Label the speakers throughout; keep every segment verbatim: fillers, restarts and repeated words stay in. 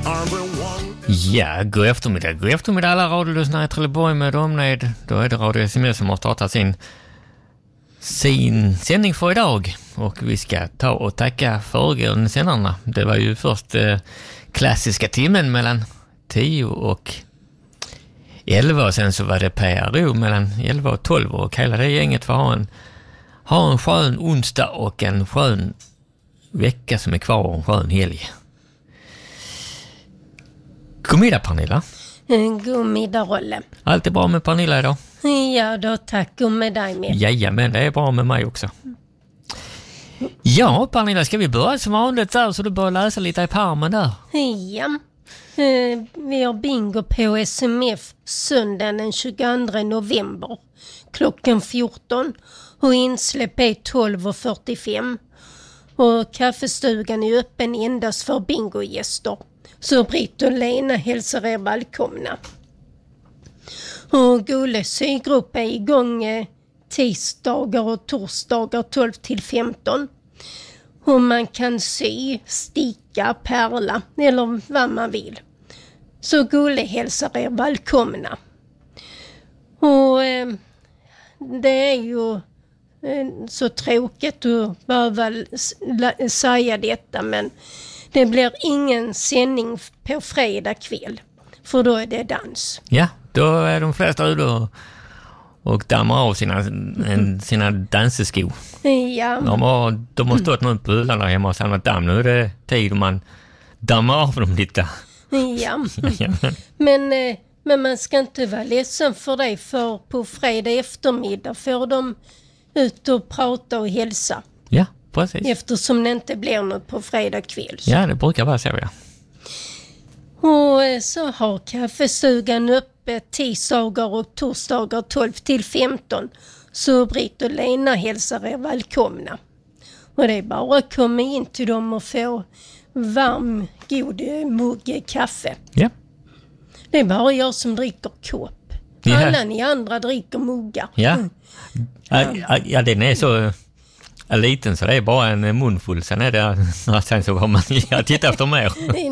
Speaker 1: Ja, god eftermiddag. God eftermiddag alla radiolyssnare i Trelleborg med omnejd. Då är det Radio S M S som har startat sin, sin sändning för idag. Och vi ska ta och tacka föregående sändarna. Det var ju först eh, klassiska timmen mellan tio och elva. Och sen så var det P R O mellan elva och tolv. Och hela det gänget får ha en, ha en skön onsdag och en skön vecka som är kvar och en skön helg. God middag, Pernilla.
Speaker 2: God middag, Rolle.
Speaker 1: Allt är bra med Pernilla idag?
Speaker 2: Ja då, tack. Och med dig med.
Speaker 1: Jajamän, det är bra med mig också. Ja, Pernilla, ska vi börja som vanligt där så du börjar läsa lite i pärmen där?
Speaker 2: Ja, vi har bingo på S M F söndagen den tjugoandra november klockan fjorton och insläpp är tolv och fyrtiofem. Och kaffestugan är öppen endast för bingogäster. Så Britt och Lena hälsar er välkomna. Och Gule sygrupp är igång eh, tisdagar och torsdagar tolv till femton. Och man kan sy, sticka, pärla eller vad man vill. Så Gule hälsar er välkomna. Och eh, det är ju eh, så tråkigt att behöva säga detta, men det blir ingen sändning på fredag kväll, för då är det dans.
Speaker 1: Ja, då är de flesta ute och, och dammar av sina, en, sina danseskor.
Speaker 2: Ja.
Speaker 1: De har, de har stått någon på hyllan där hemma och samlat damm. Nu är det tid om man dammar av dem lite.
Speaker 2: Ja, men, men man ska inte vara ledsen för det, för på fredag eftermiddag får de ut och prata och hälsa.
Speaker 1: Ja, precis.
Speaker 2: Eftersom det inte blir något på fredag kväll. Så.
Speaker 1: Ja, det brukar vara så, ja.
Speaker 2: Och så har kaffestugan uppe tisdagar och torsdagar tolv till femton. Så Britt och Lena hälsar er välkomna. Och det är bara att komma in till dem och få varm, god mugg kaffe.
Speaker 1: Ja.
Speaker 2: Det är bara jag som dricker kopp.
Speaker 1: Ja.
Speaker 2: Alla ni andra dricker muggar.
Speaker 1: Ja.
Speaker 2: Mm.
Speaker 1: Ja, ja, den är så liten så det är bara en munfull. Sen är det, sen så har man jag tittar efter mer.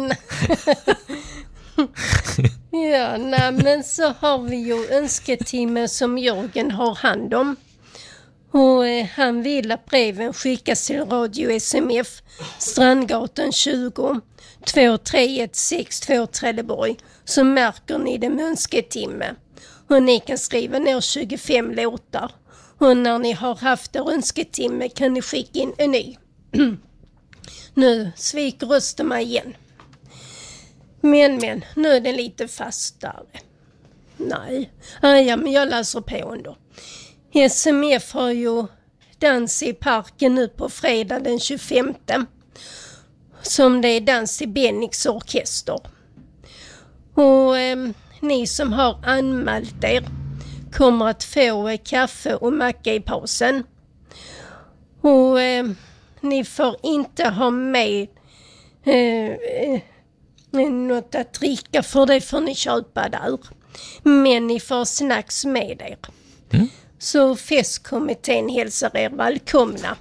Speaker 2: Ja, nej, men så har vi ju önsketimme som Jörgen har hand om. Och eh, han vill att breven skickas till Radio S M F, Strandgatan tjugo, två tre ett sex två Trelleborg. Så märker ni det med önsketimme. Och ni kan skriva ner tjugofem låtar. Och när ni har haft er önsketimme kan ni skicka in en ny. Nu sviker rösten mig igen. Men, men, nu är den lite fastare. Nej, ah, ja, men jag läser på ändå. S M F har ju dans i parken nu på fredag den tjugofemte. Som det är dans i Bennix orkester. Och eh, ni som har anmält er kommer att få eh, kaffe och macka i pausen. Och eh, ni får inte ha med eh, eh, något att dricka, för det får ni köpa där. Men ni får snacks med er. Mm. Så festkommittén hälsar er välkomna.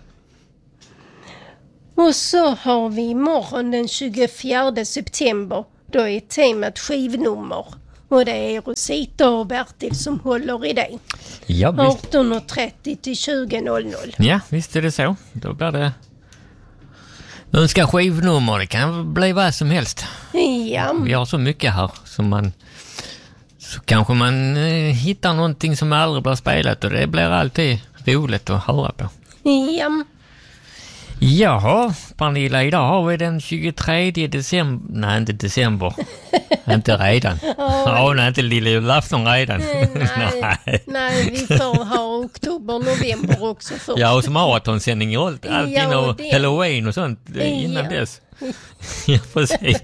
Speaker 2: Och så har vi imorgon den tjugofjärde september. Då är temat skivnummer. Och det är Rosita och Bertil som håller i det.
Speaker 1: Ja,
Speaker 2: arton och trettio till tjugo noll noll.
Speaker 1: Ja, visst är det så. Då blir det önska skivnummer. Det kan bli vad som helst.
Speaker 2: Ja.
Speaker 1: Vi har så mycket här som man... Så kanske man eh, hittar någonting som aldrig blir spelat, och det blir alltid roligt att höra på.
Speaker 2: Ja.
Speaker 1: Jaha, Pernilla, idag har vi den tjugotredje december. Nej, inte december. Inte redan. Ja, oh, nej, inte lilla julafton redan.
Speaker 2: Nej, nej. nej, vi får ha oktober, november också först.
Speaker 1: Ja, och som maratonsändning och allt, allt
Speaker 2: ja,
Speaker 1: innan
Speaker 2: det...
Speaker 1: Halloween och sånt innan ja. dess. Ja, precis.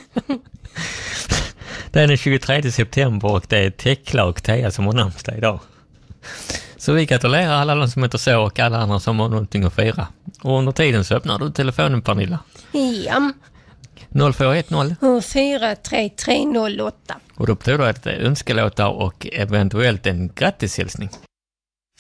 Speaker 1: Det är den tjugotredje september och det är Tekla och Teja som har namnsdag idag. Så vi gratulerar alla de som heter så och alla andra som har någonting att fira. Och under tiden så öppnar du telefonen, Pernilla.
Speaker 2: Ja.
Speaker 1: noll fyra ett noll
Speaker 2: fyra tre tre noll åtta.
Speaker 1: Och då betyder det önskelåtar och eventuellt en grattishälsning.